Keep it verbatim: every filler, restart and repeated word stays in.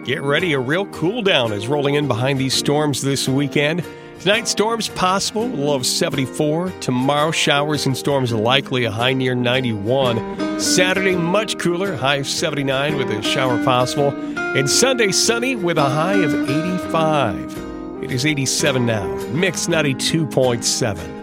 Get ready, a real cool down is rolling in behind these storms this weekend. Tonight, storms possible, a low of seventy-four. Tomorrow, showers and storms likely, a high near ninety-one. Saturday, much cooler, high of seventy-nine with a shower possible. And Sunday, sunny with a high of eighty-five. It is eighty-seven now. Mix ninety-two point seven.